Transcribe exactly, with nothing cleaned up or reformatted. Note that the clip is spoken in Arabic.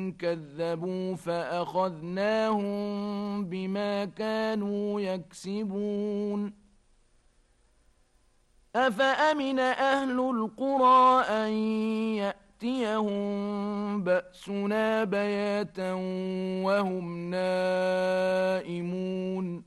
كذبوا فأخذناهم بما كانوا يكسبون. أفأمن أهل القرى أن يأتيهم بأسنا بياتا وهم نائمون